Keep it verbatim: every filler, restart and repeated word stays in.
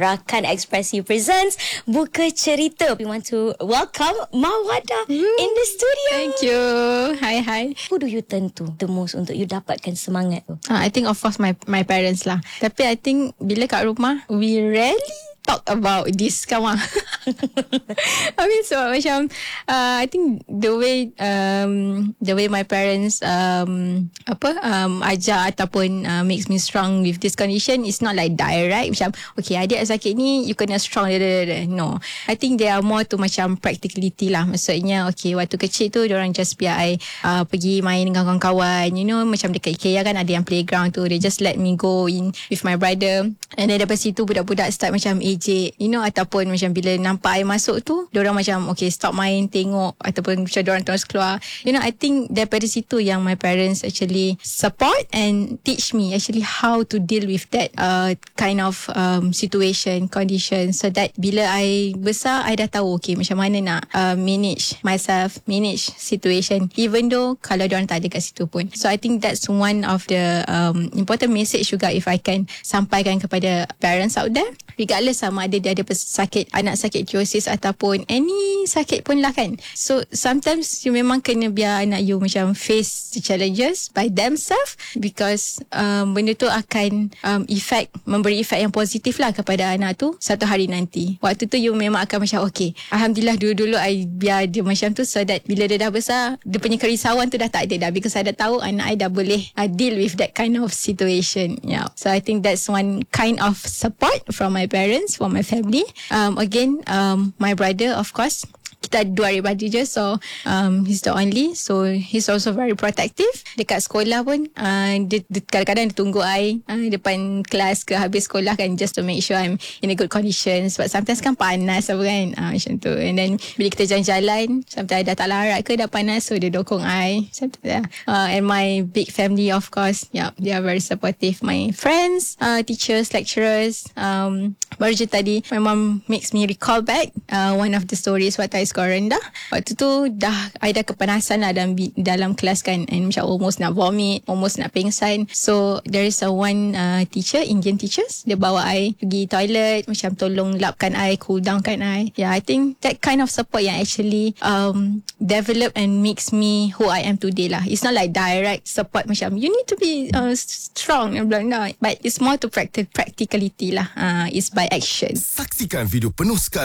Rakan Ekspresi presents Buka Cerita. We want to welcome Mawada in the studio. Thank you. Hi, hi. Who do you turn to the most untuk you dapatkan semangat tu? Uh, I think of course my my parents lah. Tapi I think bila kat rumah, we rarely talk about this kawan. I mean so macam uh, I think the way um, the way my parents um, apa um, ajar ataupun uh, makes me strong with this condition is not like direct macam okay adik sakit ni you kena strong. No, I think they are more to macam practicality lah. Maksudnya okay waktu kecil tu diorang just biar I uh, pergi main dengan kawan-kawan, you know, macam dekat IKEA kan ada yang playground tu, they just let me go in with my brother, and then daripada situ budak-budak start macam ejek, you know, ataupun macam bila nampak I masuk tu diorang macam okay stop main, tengok, ataupun macam diorang terus keluar, you know. I think daripada situ yang my parents actually support and teach me actually how to deal with that uh, kind of um, situation, condition, so that bila I besar I dah tahu okay macam mana nak uh, manage myself, manage situation, even though kalau diorang tak ada kat situ pun. So I think that's one of the um, important message juga if I can sampaikan kepada parents out there, regardless sama ada dia ada sakit, anak sakit cirrhosis ataupun any sakit pun lah kan. So sometimes you memang kena biar anak you macam face the challenges by themselves, because um, benda tu akan um, effect, memberi efek yang positif lah kepada anak tu satu hari nanti. Waktu tu you memang akan macam okay, Alhamdulillah dulu-dulu I biar dia macam tu, so that bila dia dah besar dia punya kerisauan tu dah tak ada dah, because I dah tahu anak I dah boleh uh, deal with that kind of situation. Yeah. So I think that's one kind of support from my parents, from my family. Um, again, um, my brother, of course, kita ada dua adik-beradik je, so um, he's the only, so he's also very protective. Dekat sekolah pun uh, dia, dia kadang-kadang dia tunggu I uh, depan kelas ke habis sekolah kan, just to make sure I'm in a good condition, sebab sometimes kan panas apa kan, uh, macam tu. And then bila kita jalan-jalan sometimes I dah tak larat ke dah panas, so dia dokong I macam tu lah. uh, And my big family, of course, yeah, they are very supportive. My friends, uh, teachers, lecturers, um, baru je tadi my mom makes me recall back uh, one of the stories waktu I sekolah rendah. Waktu tu dah I dah kepanasan lah dalam, dalam kelas kan, and macam almost nak vomit, almost nak pingsan. So there is a one uh, teacher, Indian teachers, dia bawa I pergi toilet, macam tolong lapkan I, cool downkan I. Yeah, I think that kind of support yang actually um, develop and makes me who I am today lah. It's not like direct support macam you need to be uh, strong and blah, blah, but it's more to practice practicality lah. Uh, it's by action. Saksikan video penuh sekali